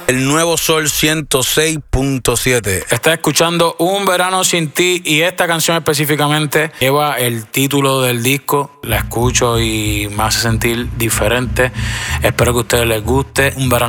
El Nuevo Sol 106.7. Estás escuchando Un Verano Sin Ti y esta canción específicamente lleva el título del disco. La escucho y me hace sentir diferente. Espero que a ustedes les guste. Un Verano